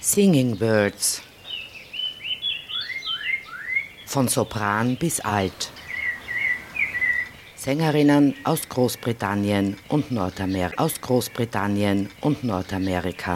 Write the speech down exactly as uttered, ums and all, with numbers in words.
Singing Birds. Von Sopran bis Alt. Sängerinnen aus Großbritannien und Nordamer- aus Großbritannien und Nordamerika.